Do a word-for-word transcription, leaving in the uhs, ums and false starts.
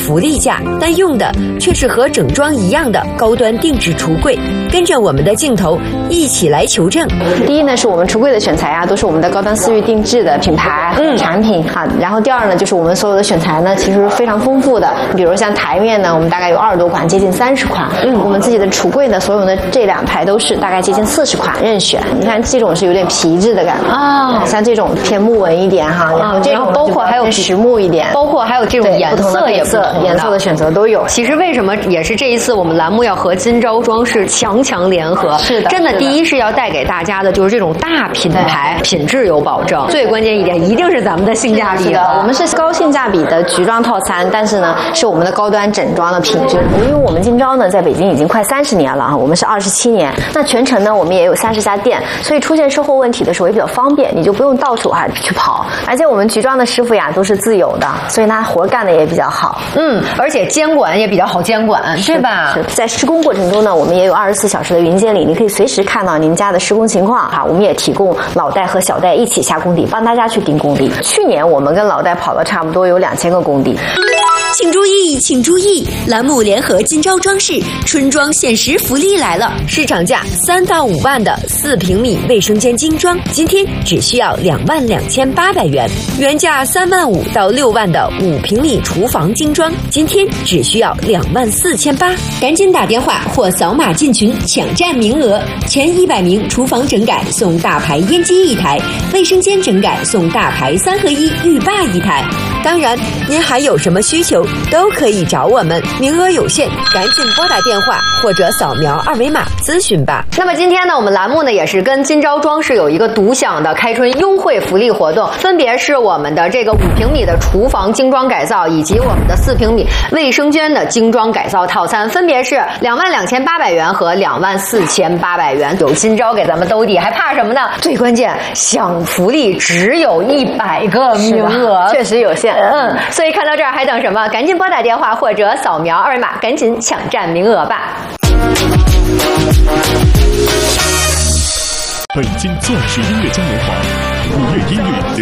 福利价，但用的却是和整装一样的高端定制橱柜。跟着我们的镜头一起来求证。 第一呢，是我们橱柜的选材啊，都是我们的高端私域定制的品牌嗯产品哈。然后第二呢，就是我们所有的选材呢，其实非常丰富的。比如像台面呢，我们大概有二十多款，接近三十款。嗯，我们自己的橱柜呢，所有的这两排都是大概接近四十款任选。你看这种是有点皮质的感觉啊，像这种偏木纹一点哈，然后这种包括还有实木一点， 包括还有这种颜色也不同的颜色的选择都有。 其实为什么也是这一次我们栏目要和金招装饰强强联合？ 是的， 真的，第一是要带给大家的就是这种大品牌，品质有保证。最关键一点，一定是咱们的性价比的。我们是高性价比的橘装套餐，但是呢，是我们的高端整装的品质。因为我们金招呢，在北京已经快三十年了啊，我们是二十七年。那全程呢，我们也有三十家店，所以出现售后问题的时候也比较方便，你就不用到处哈去跑。而且我们橘装的师傅呀都是自有的，所以他活干的也比较好。 嗯，而且监管也比较好监管，对吧？ 是在施工过程中呢，我们也有二十四小时的云监理，你可以随时看到您家的施工情况哈。我们也提供老代和小代一起下工地，帮大家去定工地。去年我们跟老代跑了差不多有两千个工地。 请注意，请注意！栏目联合金招装饰春装限时福利来了，市场价三到五万的四平米卫生间精装，今天只需要两万两千八百元；原价三万五到六万的五平米厨房精装，今天只需要两万四千八。赶紧打电话或扫码进群抢占名额，前一百名厨房整改送大牌烟机一台，卫生间整改送大牌三合一浴霸一台。当然，您还有什么需求？都可以找我们，名额有限，赶紧拨打电话或者扫描二维码咨询吧。 那么今天呢，我们栏目呢也是跟金招装饰有一个独享的开春优惠福利活动，分别是我们的这个五平米的厨房精装改造，以及我们的四平米卫生间的精装改造套餐，分别是两万两千八百元和两万四千八百元。有金招给咱们兜底，还怕什么呢？最关键，享福利只有一百个名额， 确实有限。 嗯，所以看到这儿还等什么？赶紧拨打电话或者扫描二维码，赶紧抢占名额吧。 北京钻石音乐嘉年华，五月音乐。